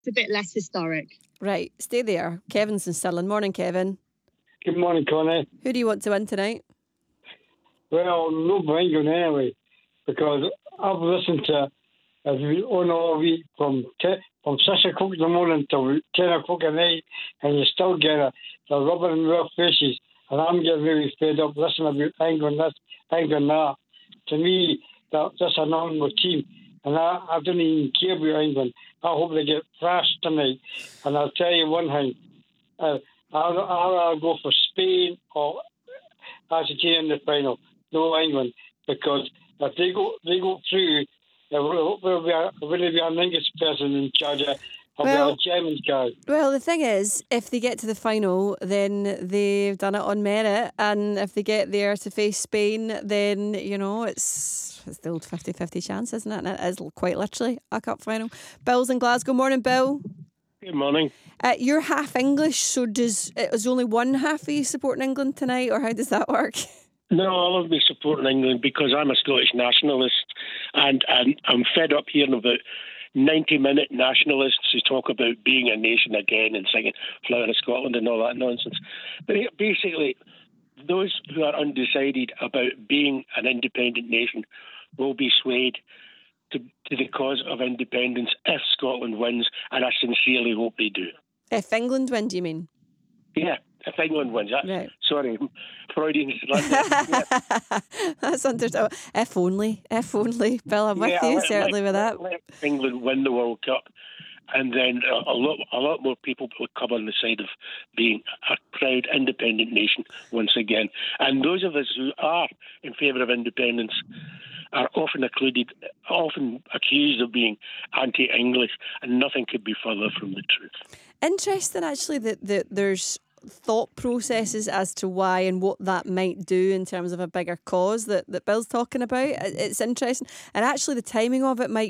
It's a bit less historic. Right, stay there. Kevin's in Stirling. Morning, Kevin. Good morning, Connie. Who do you want to win tonight? Well, no England anyway, because I've listened to on all week from 6 o'clock in the morning till 10 o'clock at night, and you still get the rubber and rough faces, and I'm getting really fed up listening about England this, England that. To me, that's an normal team, and I don't even care about England. I hope they get thrashed tonight, and I'll tell you one thing, I'll go for Spain or Argentina in the final, no England, because if they go through, there will be an English person in charge of a German guy. Well, the thing is, if they get to the final, then they've done it on merit, and if they get there to face Spain, then, you know, it's the old 50-50 chance, isn't it? And it is quite literally a cup final. Bill's in Glasgow. Morning, Bill. Good morning. You're half English, so is only one half of you supporting England tonight, or how does that work? No, I'll be supporting England because I'm a Scottish nationalist, and I'm fed up hearing about 90-minute nationalists who talk about being a nation again and singing Flower of Scotland and all that nonsense. But basically, those who are undecided about being an independent nation will be swayed to the cause of independence if Scotland wins, and I sincerely hope they do. If England win, do you mean? Yeah, if England wins. Right. Sorry, Freudian slang. Yeah. That's understandable. If only. Bill, I'm with you, certainly with that. Let England win the World Cup, and then a lot more people will come on the side of being a proud independent nation once again. And those of us who are in favour of independence are often accused of being anti-English, and nothing could be further from the truth. Interesting, actually, that there's thought processes as to why and what that might do in terms of a bigger cause that Bill's talking about. It's interesting, and actually the timing of it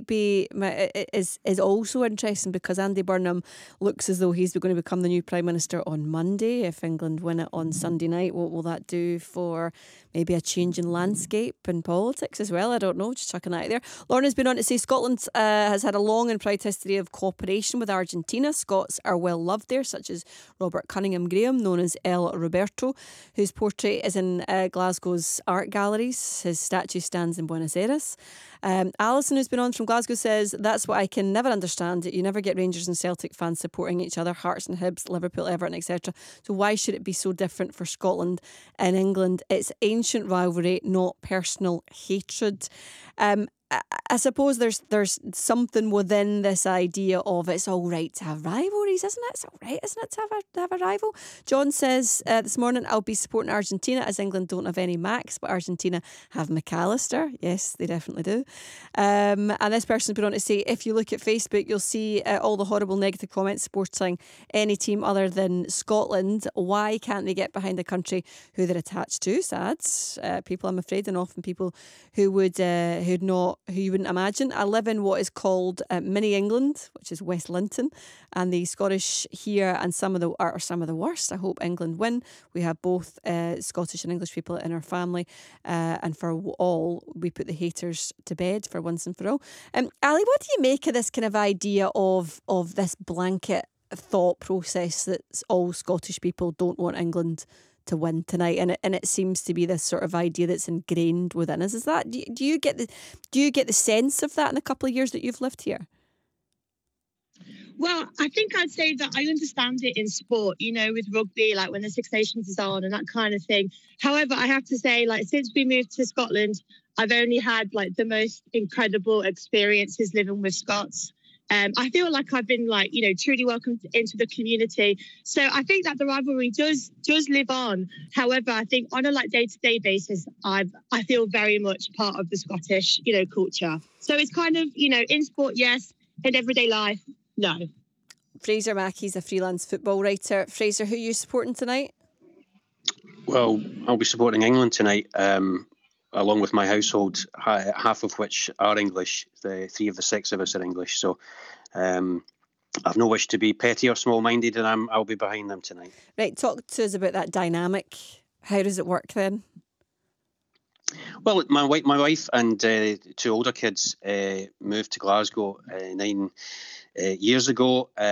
is also interesting, because Andy Burnham looks as though he's going to become the new Prime Minister on Monday. If England win it on Sunday night, what will that do for maybe a change in landscape and politics as well? I don't know, just chucking that out there. Lorna's been on to say Scotland has had a long and proud history of cooperation with Argentina. Scots are well loved there, such as Robert Cunningham Graham, known as El Roberto, whose portrait is in Glasgow's art galleries. His statue stands in Buenos Aires. Alison, who's been on from Glasgow, says, that's what I can never understand. You never get Rangers and Celtic fans supporting each other, Hearts and Hibs, Liverpool, Everton, etc. So why should it be so different for Scotland and England? It's ancient rivalry, not personal hatred. I suppose there's something within this idea of it's all right to have rivalries, isn't it? It's all right, isn't it, to have a rival? John says this morning, I'll be supporting Argentina as England don't have any Max, but Argentina have McAllister. Yes, they definitely do. And this person's been on to say, if you look at Facebook, you'll see all the horrible negative comments supporting any team other than Scotland. Why can't they get behind a country who they're attached to? Sad people, I'm afraid, and often people who you wouldn't imagine. I live in what is called Mini England, which is West Linton, and the Scottish here and some of the worst. I hope England win. We have both Scottish and English people in our family, and for all, we put the haters to bed for once and for all. Ali, what do you make of this kind of idea of this blanket thought process that all Scottish people don't want England to win tonight, and it seems to be this sort of idea that's ingrained within us? Is that do you get the sense of that in the couple of years that you've lived here? Well, I think I'd say that I understand it in sport, with rugby, like when the Six Nations is on and that kind of thing. However, I have to say, like, since we moved to Scotland, I've only had like the most incredible experiences living with Scots. I feel like I've been truly welcomed into the community. So I think that the rivalry does live on. However, I think on a day-to-day basis, I feel very much part of the Scottish, culture. So it's kind of, in sport, yes. In everyday life, no. Fraser Mackey's a freelance football writer. Fraser, who are you supporting tonight? Well, I'll be supporting England tonight, along with my household, half of which are English. The 3 of the 6 of us are English. So I've no wish to be petty or small-minded, and I'll be behind them tonight. Right, talk to us about that dynamic. How does it work then? Well, my wife and two older kids moved to Glasgow 9 years ago.